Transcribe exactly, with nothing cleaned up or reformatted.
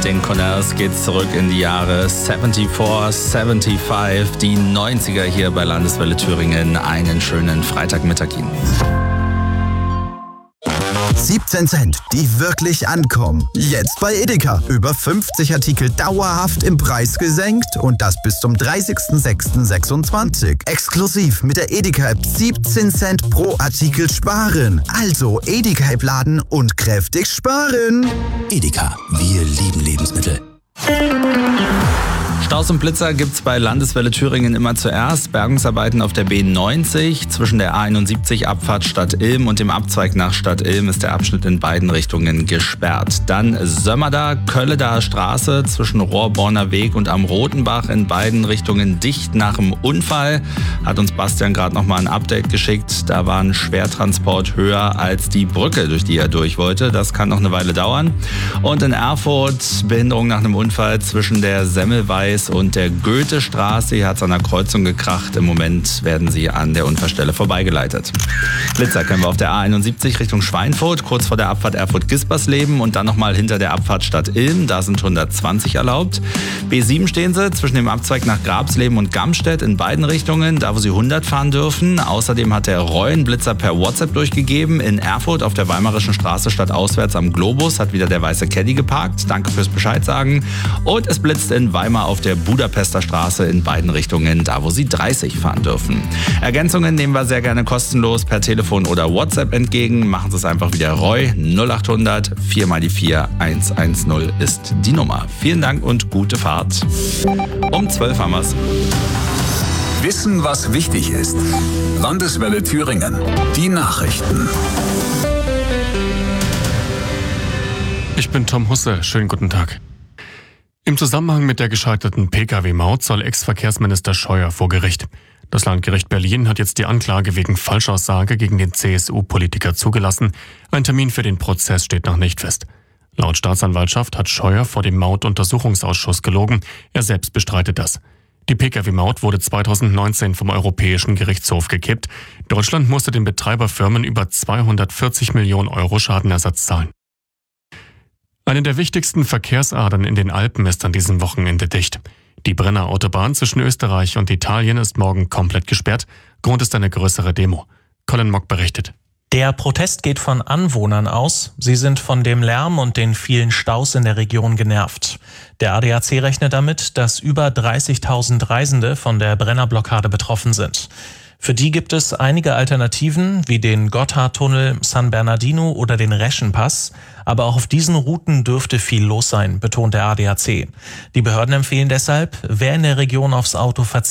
Mit den Connells geht's zurück in die Jahre vierundsiebzig, fünfundsiebzig, die neunziger hier bei Landeswelle Thüringen. Einen schönen Freitagmittag Ihnen. siebzehn Cent, die wirklich ankommen. Jetzt bei Edeka. Über fünfzig Artikel dauerhaft im Preis gesenkt und das bis zum dreißigsten sechsten sechsundzwanzig. Exklusiv mit der Edeka-App siebzehn Cent pro Artikel sparen. Also Edeka-App laden und kräftig sparen. Edeka, wir lieben Lebensmittel. Staus und Blitzer gibt's bei Landeswelle Thüringen immer zuerst. Bergungsarbeiten auf der B neunzig zwischen der A einundsiebzig Abfahrt Stadt Ilm und dem Abzweig nach Stadt Ilm ist der Abschnitt in beiden Richtungen gesperrt. Dann Sömmerda, Kölledaer Straße zwischen Rohrborner Weg und am Rotenbach in beiden Richtungen dicht nach dem Unfall. Hat uns Bastian gerade nochmal ein Update geschickt. Da war ein Schwertransport höher als die Brücke, durch die er durch wollte. Das kann noch eine Weile dauern. Und in Erfurt Behinderung nach einem Unfall zwischen der Semmelweis und der Goethestraße. Hier hat es an der Kreuzung gekracht. Im Moment werden sie an der Unfallstelle vorbeigeleitet. Blitzer können wir auf der A einundsiebzig Richtung Schweinfurt, kurz vor der Abfahrt Erfurt-Gispersleben und dann nochmal hinter der Abfahrt Stadt Ilm. Da sind hundertzwanzig erlaubt. B sieben stehen sie zwischen dem Abzweig nach Grabsleben und Gamstedt in beiden Richtungen, da wo sie hundert fahren dürfen. Außerdem hat der Reuen Blitzer per WhatsApp durchgegeben. In Erfurt auf der Weimarischen Straße stadtauswärts am Globus hat wieder der weiße Caddy geparkt. Danke fürs Bescheid sagen. Und es blitzt in Weimar auf der Budapester Straße in beiden Richtungen, da wo Sie dreißig fahren dürfen. Ergänzungen nehmen wir sehr gerne kostenlos per Telefon oder WhatsApp entgegen. Machen Sie es einfach wieder Roy. null achthundert vier mal die vier hundertzehn ist die Nummer. Vielen Dank und gute Fahrt. Um zwölf haben wir's. Wissen, was wichtig ist. Landeswelle Thüringen. Die Nachrichten. Ich bin Tom Husse. Schönen guten Tag. Im Zusammenhang mit der gescheiterten Pkw-Maut soll Ex-Verkehrsminister Scheuer vor Gericht. Das Landgericht Berlin hat jetzt die Anklage wegen Falschaussage gegen den C S U-Politiker zugelassen. Ein Termin für den Prozess steht noch nicht fest. Laut Staatsanwaltschaft hat Scheuer vor dem Maut-Untersuchungsausschuss gelogen. Er selbst bestreitet das. Die Pkw-Maut wurde zweitausendneunzehn vom Europäischen Gerichtshof gekippt. Deutschland musste den Betreiberfirmen über zweihundertvierzig Millionen Euro Schadenersatz zahlen. Eine der wichtigsten Verkehrsadern in den Alpen ist an diesem Wochenende dicht. Die Brenner Autobahn zwischen Österreich und Italien ist morgen komplett gesperrt. Grund ist eine größere Demo. Colin Mock berichtet. Der Protest geht von Anwohnern aus. Sie sind von dem Lärm und den vielen Staus in der Region genervt. Der A D A C rechnet damit, dass über dreißigtausend Reisende von der Brennerblockade betroffen sind. Für die gibt es einige Alternativen, wie den Gotthardtunnel, San Bernardino oder den Reschenpass. Aber auch auf diesen Routen dürfte viel los sein, betont der A D A C. Die Behörden empfehlen deshalb, wer in der Region aufs Auto verzichtet,